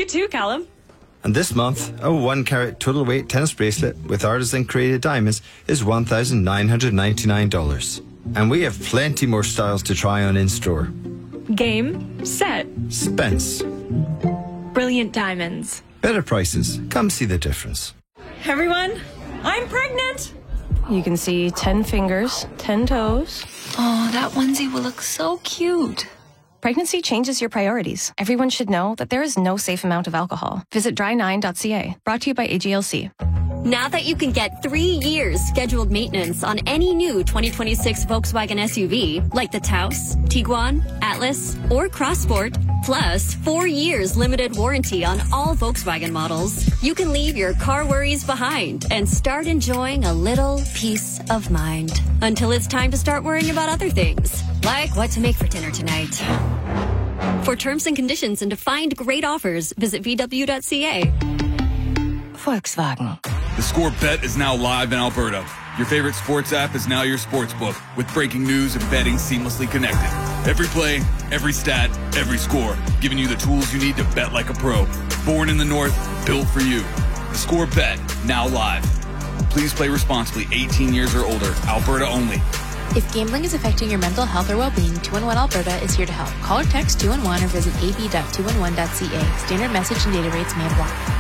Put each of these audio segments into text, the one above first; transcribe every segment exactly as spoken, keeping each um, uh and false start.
You too, Callum. And this month, a one carat total weight tennis bracelet with artisan created diamonds is one thousand nine hundred ninety-nine dollars. And we have plenty more styles to try on in store. Game, set, Spence. brilliant diamonds. Better prices. Come see the difference. Everyone, I'm pregnant. You can see ten fingers, ten toes. Oh, that onesie will look so cute. Pregnancy changes your priorities. Everyone should know that there is no safe amount of alcohol. Visit dry nine dot c a. Brought to you by A G L C. Now that you can get three years scheduled maintenance on any new twenty twenty-six Volkswagen S U V, like the Taos, Tiguan, Atlas, or Crossport, plus four years limited warranty on all Volkswagen models, you can leave your car worries behind and start enjoying a little peace of mind. Until it's time to start worrying about other things, like what to make for dinner tonight. For terms and conditions and to find great offers, visit v w dot c a. Volkswagen. The Score Bet is now live in Alberta. Your favorite sports app is now your sports book, with breaking news and betting seamlessly connected. Every play, every stat, every score, giving you the tools you need to bet like a pro. Born in the North, built for you. The Score Bet, now live. Please play responsibly, eighteen years or older, Alberta only. If gambling is affecting your mental health or well-being, two one one Alberta is here to help. Call or text two one one or visit a b dot two one one dot c a. Standard message and data rates may apply.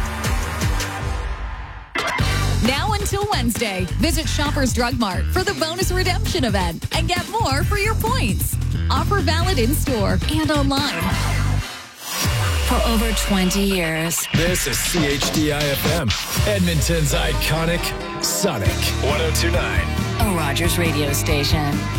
Now until Wednesday, visit Shoppers Drug Mart for the bonus redemption event and get more for your points. Offer valid in-store and online. For over twenty years. This is C H D I F M, Edmonton's iconic Sonic one oh two point nine. A Rogers radio station.